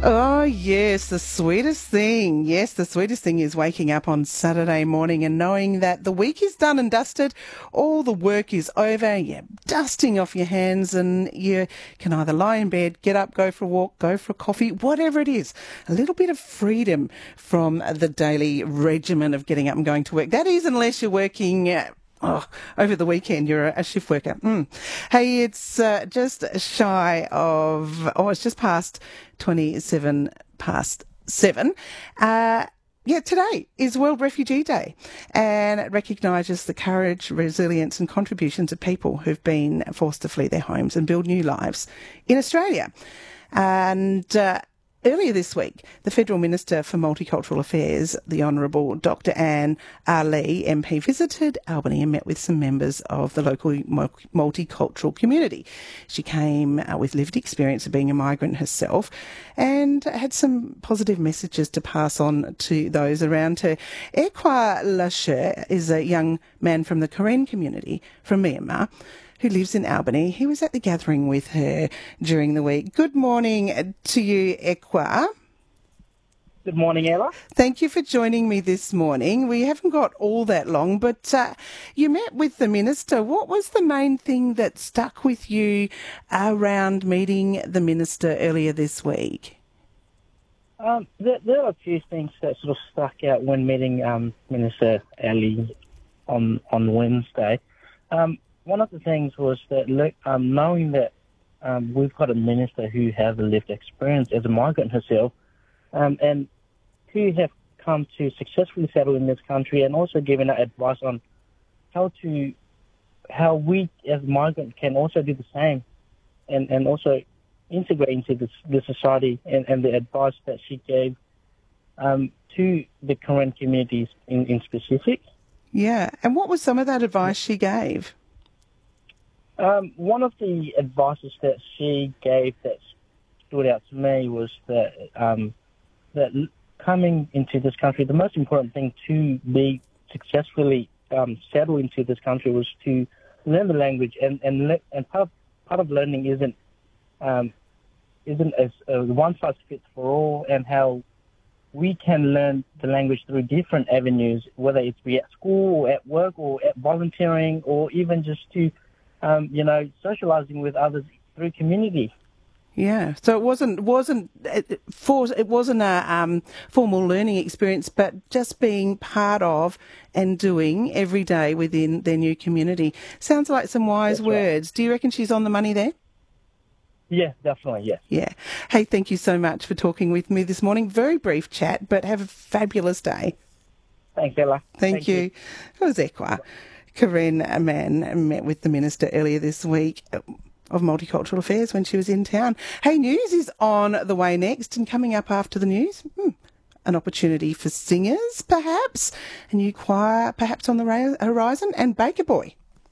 Oh, yes, the sweetest thing. Yes, the sweetest thing is waking up on Saturday morning and knowing that the week is done and dusted, all the work is over, you're dusting off your hands and you can either lie in bed, get up, go for a walk, go for a coffee, whatever it is. A little bit of freedom from the daily regimen of getting up and going to work. That is, unless you're working over the weekend, you're a shift worker. Hey, it's just shy of, it's just past 27 past 7. Today is World Refugee Day, and it recognises the courage, resilience and contributions of people who've been forced to flee their homes and build new lives in Australia. And earlier this week, the Federal Minister for Multicultural Affairs, the Honourable Dr Anne Ali, MP, visited Albany and met with some members of the local multicultural community. She came with lived experience of being a migrant herself and had some positive messages to pass on to those around her. Ekwa Lashe is a young man from the Karen community from Myanmar who lives in Albany. He was at the gathering with her during the week. Good morning to you, Ekwa. Good morning, Ella. Thank you for joining me this morning. We haven't got all that long, but you met with the Minister. What was the main thing that stuck with you around meeting the Minister earlier this week? There are a few things that sort of stuck out when meeting Minister Ali on Wednesday. One of the things was that knowing that we've got a minister who has a lived experience as a migrant herself, and who have come to successfully settle in this country, and also giving her advice on how we as migrants can also do the same, and also integrate into the society, and the advice that she gave to the current communities in specific. Yeah, and what was some of that advice she gave? One of the advices that she gave that stood out to me was that coming into this country, the most important thing to be successfully settled into this country was to learn the language, and part of learning isn't as one size fits for all, and how we can learn the language through different avenues, whether it's be at school or at work or at volunteering, or even just to socialising with others through community. Yeah, so it wasn't a formal learning experience, but just being part of and doing every day within their new community. Sounds like some wise words. Right. Do you reckon she's on the money there? Yeah, definitely, yes. Yeah. Hey, thank you so much for talking with me this morning. Very brief chat, but have a fabulous day. Thanks, Ella. Thank you. It was Ekwa. Karen Mann met with the Minister earlier this week of Multicultural Affairs when she was in town. Hey, news is on the way next, and coming up after the news, an opportunity for singers, perhaps, a new choir, perhaps on the horizon, and Baker Boy.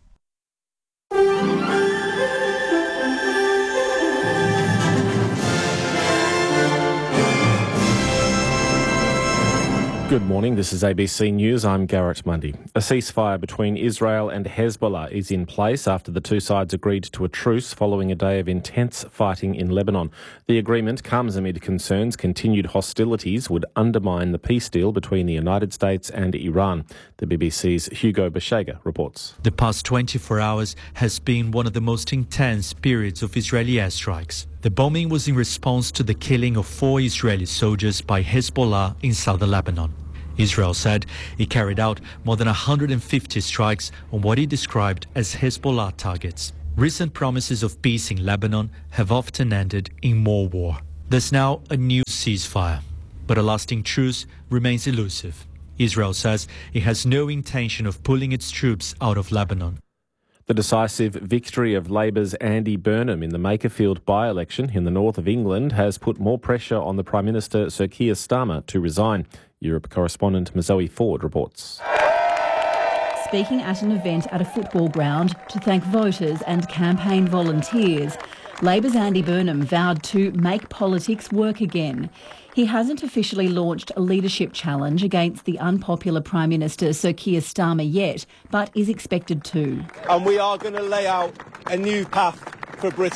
Good morning, this is ABC News. I'm Garrett Mundy. A ceasefire between Israel and Hezbollah is in place after the two sides agreed to a truce following a day of intense fighting in Lebanon. The agreement comes amid concerns continued hostilities would undermine the peace deal between the United States and Iran. The BBC's Hugo Beshega reports. The past 24 hours has been one of the most intense periods of Israeli airstrikes. The bombing was in response to the killing of 4 Israeli soldiers by Hezbollah in southern Lebanon. Israel said it carried out more than 150 strikes on what it described as Hezbollah targets. Recent promises of peace in Lebanon have often ended in more war. There's now a new ceasefire, but a lasting truce remains elusive. Israel says it has no intention of pulling its troops out of Lebanon. The decisive victory of Labor's Andy Burnham in the Makerfield by-election in the north of England has put more pressure on the Prime Minister Sir Keir Starmer to resign. Europe correspondent Mazoe Ford reports. Speaking at an event at a football ground to thank voters and campaign volunteers, Labor's Andy Burnham vowed to make politics work again. He hasn't officially launched a leadership challenge against the unpopular Prime Minister Sir Keir Starmer yet, but is expected to. And we are going to lay out a new path for Britain.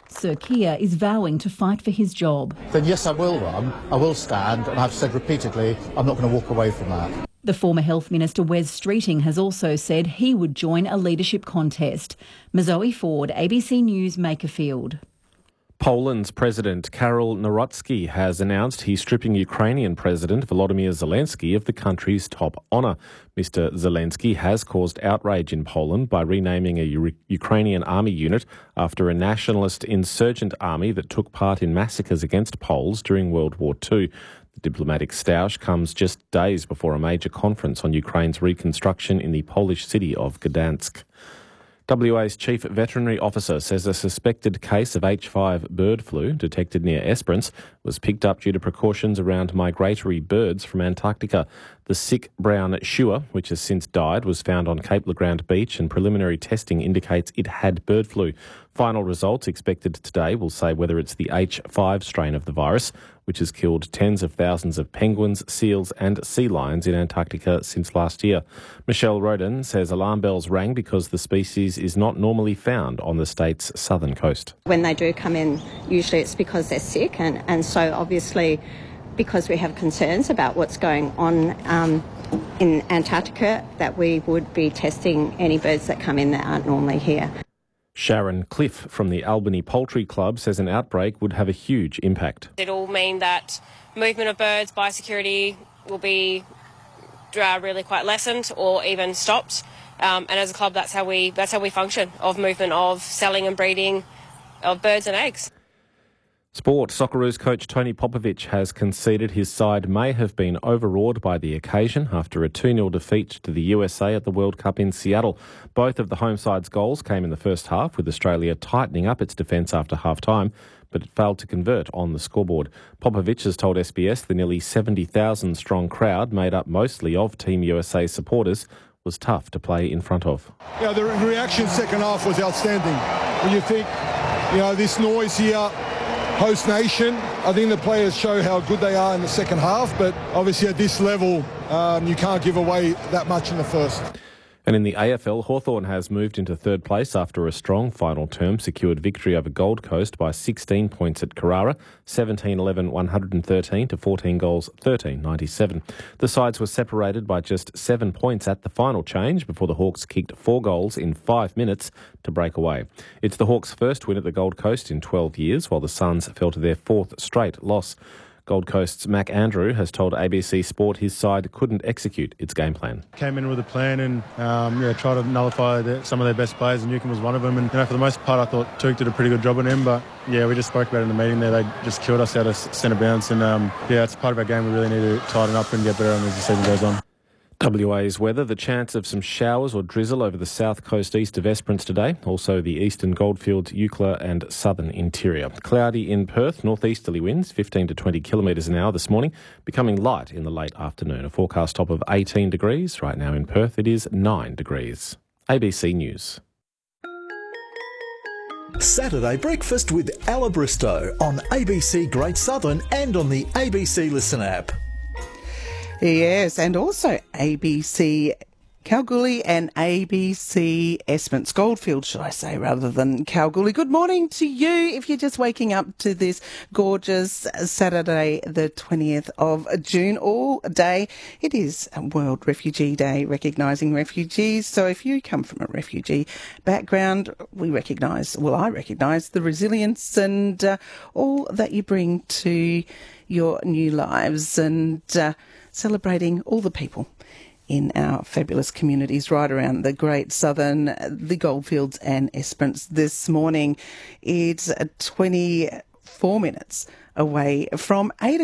Sir Keir is vowing to fight for his job. Then yes, I will run, I will stand, and I've said repeatedly I'm not going to walk away from that. The former Health Minister Wes Streeting has also said he would join a leadership contest. Mazoe Ford, ABC News, Makerfield. Poland's President Karol Nawrocki has announced he's stripping Ukrainian President Volodymyr Zelensky of the country's top honour. Mr. Zelensky has caused outrage in Poland by renaming a Ukrainian army unit after a nationalist insurgent army that took part in massacres against Poles during World War II. The diplomatic stoush comes just days before a major conference on Ukraine's reconstruction in the Polish city of Gdansk. WA's Chief Veterinary Officer says a suspected case of H5 bird flu detected near Esperance was picked up due to precautions around migratory birds from Antarctica. The sick brown shua, which has since died, was found on Cape Legrand Beach and preliminary testing indicates it had bird flu. Final results expected today will say whether it's the H5 strain of the virus, which has killed tens of thousands of penguins, seals and sea lions in Antarctica since last year. Michelle Roden says alarm bells rang because the species is not normally found on the state's southern coast. When they do come in, usually it's because they're sick, and so obviously because we have concerns about what's going on in Antarctica, that we would be testing any birds that come in that aren't normally here. Sharon Cliff from the Albany Poultry Club says an outbreak would have a huge impact. It'll mean that movement of birds, biosecurity will be really quite lessened or even stopped. And as a club, that's how we function, of movement of selling and breeding of birds and eggs. Sport. Socceroos coach Tony Popovic has conceded his side may have been overawed by the occasion after a 2-0 defeat to the USA at the World Cup in Seattle. Both of the home side's goals came in the first half, with Australia tightening up its defence after half-time, but it failed to convert on the scoreboard. Popovic has told SBS the nearly 70,000-strong crowd, made up mostly of Team USA supporters, was tough to play in front of. Yeah, the reaction second half was outstanding. When you think, this noise here, host nation, I think the players show how good they are in the second half, but obviously at this level, you can't give away that much in the first. And in the AFL, Hawthorn has moved into third place after a strong final term secured victory over Gold Coast by 16 points at Carrara, 17-11-113 to 14 goals, 13-97. The sides were separated by just 7 points at the final change before the Hawks kicked 4 goals in 5 minutes to break away. It's the Hawks' first win at the Gold Coast in 12 years, while the Suns fell to their 4th straight loss. Gold Coast's Mac Andrew has told ABC Sport his side couldn't execute its game plan. Came in with a plan and tried to nullify some of their best players, and Newcombe was one of them. And for the most part, I thought Took did a pretty good job on him. But we just spoke about it in the meeting there. They just killed us out of centre bounce, and it's part of our game. We really need to tighten up and get better as the season goes on. WA's weather, the chance of some showers or drizzle over the south coast east of Esperance today, also the eastern Goldfields, Eucla and southern interior. Cloudy in Perth, northeasterly winds 15 to 20 kilometres an hour this morning, becoming light in the late afternoon. A forecast top of 18 degrees. Right now in Perth it is 9 degrees. ABC News. Saturday breakfast with Ella Bristow on ABC Great Southern and on the ABC Listen app. Yes, and also ABC Kalgoorlie and ABC Esperance Goldfield, should I say, rather than Kalgoorlie. Good morning to you if you're just waking up to this gorgeous Saturday, the 20th of June. All day, it is World Refugee Day, recognising refugees. So if you come from a refugee background, I recognise the resilience and all that you bring to your new lives, and celebrating all the people in our fabulous communities right around the Great Southern, the Goldfields and Esperance this morning. It's 24 minutes away from 8